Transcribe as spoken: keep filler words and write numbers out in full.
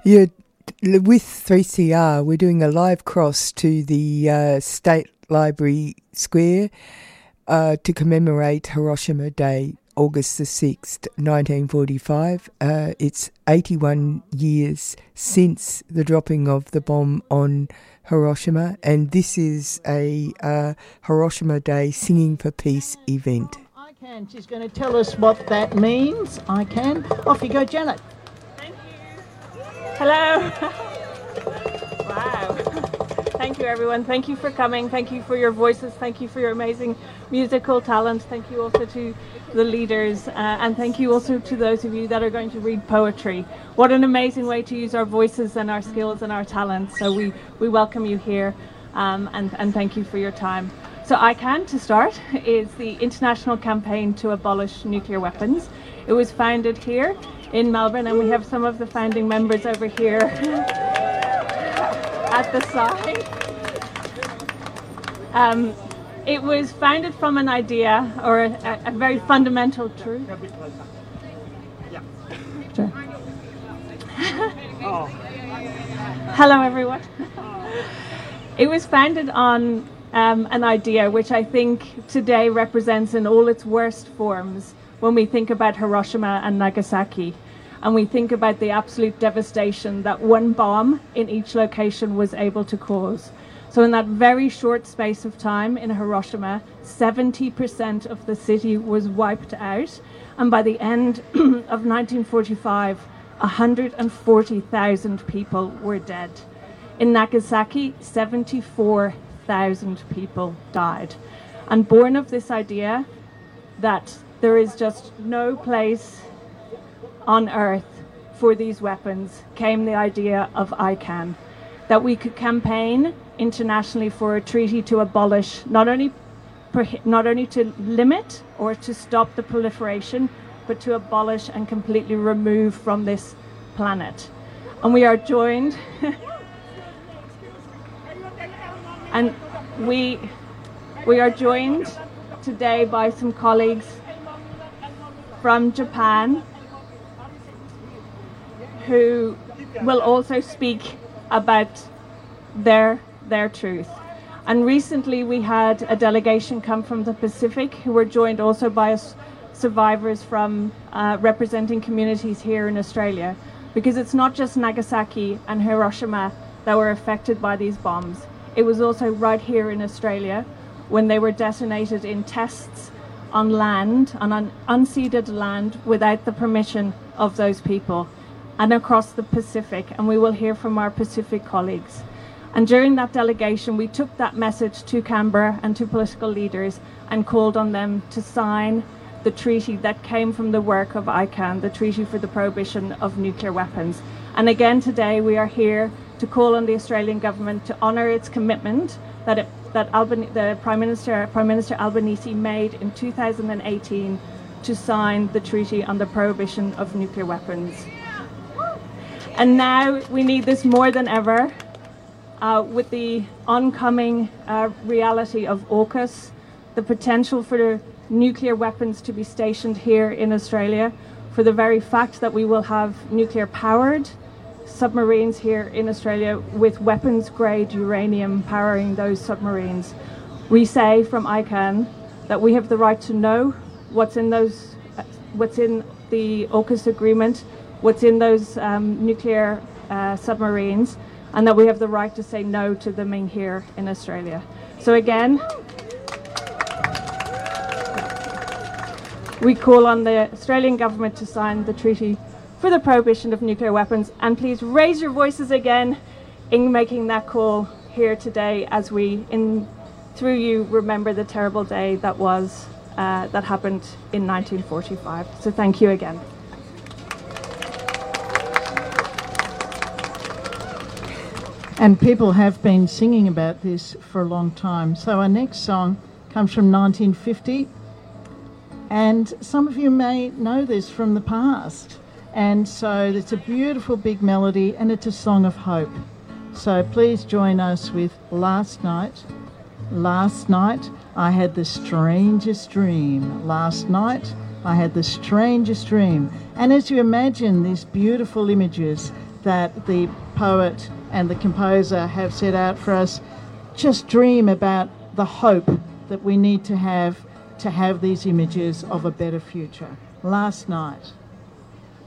Yeah, with three C R, we're doing a live cross to the uh, State Library Square uh, to commemorate Hiroshima Day, August the sixth, nineteen forty-five. Uh, it's eighty-one years since the dropping of the bomb on Hiroshima, and this is a uh, Hiroshima Day Singing for Peace event. I can. She's going to tell us what that means. I can. Off you go, Janet. Thank you. Hello. Wow. Thank you, everyone. Thank you for coming. Thank you for your voices. Thank you for your amazing musical talent. Thank you also to the leaders. Uh, and thank you also to those of you that are going to read poetry. What an amazing way to use our voices and our skills and our talents. So we, we welcome you here um, and, and thank you for your time. So I CAN, to start, is the international campaign to abolish nuclear weapons. It was founded here in Melbourne, and we have some of the founding members over here at the side. Um, it was founded from an idea or a, a very fundamental truth. Yeah. Sure. Oh. Hello, everyone. It was founded on um, an idea which I think today represents in all its worst forms when we think about Hiroshima and Nagasaki, and we think about the absolute devastation that one bomb in each location was able to cause. So in that very short space of time in Hiroshima, seventy percent of the city was wiped out, and by the end of nineteen forty-five, one hundred forty thousand people were dead. In Nagasaki, seventy-four thousand people died. And born of this idea that there is just no place on earth for these weapons came the idea of I CAN, that we could campaign internationally for a treaty to abolish, not only not only to limit or to stop the proliferation, but to abolish and completely remove from this planet. And we are joined and we we are joined today by some colleagues from Japan who will also speak about their their truth. And recently we had a delegation come from the Pacific who were joined also by us survivors from uh, representing communities here in Australia, because it's not just Nagasaki and Hiroshima that were affected by these bombs. It was also right here in Australia when they were detonated in tests on land, on un- unceded land, without the permission of those people, and across the Pacific. And we will hear from our Pacific colleagues. And during that delegation, we took that message to Canberra and to political leaders and called on them to sign the treaty that came from the work of I CAN, the Treaty for the Prohibition of Nuclear Weapons. And again today we are here to call on the Australian government to honour its commitment that it, that Alban- the Prime Minister Prime Minister Albanese made in two thousand eighteen to sign the Treaty on the Prohibition of Nuclear Weapons. And now we need this more than ever, uh, with the oncoming uh, reality of AUKUS, the potential for nuclear weapons to be stationed here in Australia, for the very fact that we will have nuclear-powered submarines here in Australia with weapons-grade uranium powering those submarines. We say from I CAN that we have the right to know what's in those, uh, what's in the AUKUS agreement, what's in those um, nuclear uh, submarines, and that we have the right to say no to them in here in Australia. So again, we call on the Australian government to sign the Treaty for the Prohibition of Nuclear Weapons, and please raise your voices again in making that call here today as we, in through you, remember the terrible day that was, uh, that happened in nineteen forty-five. So thank you again. And people have been singing about this for a long time. So our next song comes from nineteen fifty. And some of you may know this from the past. And so it's a beautiful big melody and it's a song of hope. So please join us with Last Night. Last night I had the strangest dream. Last night I had the strangest dream. And as you imagine these beautiful images, that the poet and the composer have set out for us. Just dream about the hope that we need to have to have these images of a better future. Last night.